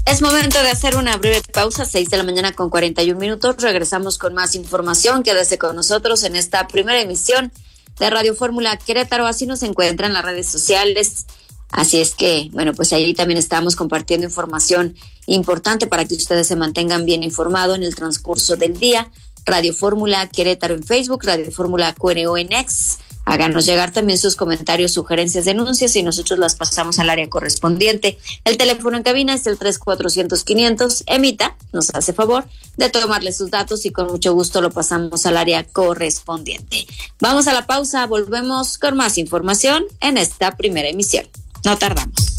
Es momento de hacer una breve pausa, 6:41 a.m. Regresamos con más información. Quédese con nosotros en esta primera emisión de Radio Fórmula Querétaro. Así nos encuentran en las redes sociales. Así es que, bueno, pues ahí también estamos compartiendo información importante para que ustedes se mantengan bien informados en el transcurso del día. Radio Fórmula Querétaro en Facebook, Radio Fórmula QRO en X. Háganos llegar también sus comentarios, sugerencias, denuncias y nosotros las pasamos al área correspondiente. El teléfono en cabina es el 3400-500. Emita nos hace favor de tomarle sus datos y con mucho gusto lo pasamos al área correspondiente. Vamos a la pausa, volvemos con más información en esta primera emisión. No tardamos.